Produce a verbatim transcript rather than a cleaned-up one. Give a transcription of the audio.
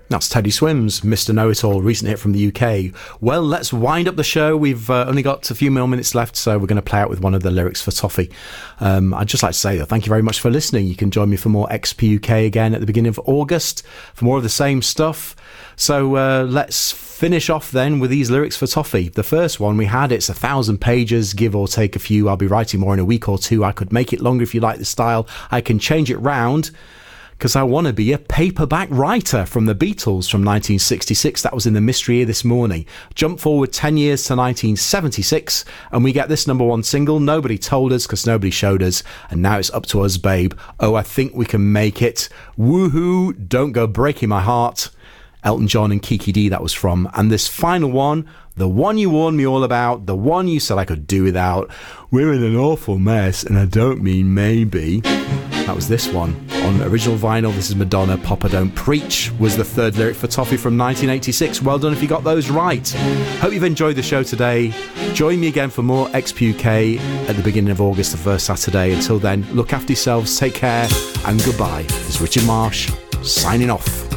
That's Teddy Swims, Mister Know-It-All, recent hit from the U K. Well, let's wind up the show. We've uh, only got a few more minutes left, so we're going to play out with one of the lyrics for Toffee. Um, I'd just like to say, though, thank you very much for listening. You can join me for more X P U K again at the beginning of August for more of the same stuff. So uh, let's finish off then with these lyrics for Toffee. The first one we had, it's a thousand pages, give or take a few. I'll be writing more in a week or two. I could make it longer if you like the style. I can change it round, because I want to be a paperback writer, from the Beatles from nineteen sixty-six. That was in the Mystery Year This Morning. Jump forward ten years to nineteen seventy-six, and we get this number one single, Nobody Told Us Because Nobody Showed Us, and now it's up to us, babe. Oh, I think we can make it. Woohoo, Don't Go Breaking My Heart. Elton John and Kiki D, that was from. And this final one, the one you warned me all about, the one you said I could do without. We're in an awful mess, and I don't mean maybe. That was this one. On original vinyl, this is Madonna, Papa Don't Preach, was the third lyric for Toffee from nineteen eighty-six. Well done if you got those right. Hope you've enjoyed the show today. Join me again for more X P U K at the beginning of August, the first Saturday. Until then, look after yourselves, take care, and goodbye. This is Richard Marsh, signing off.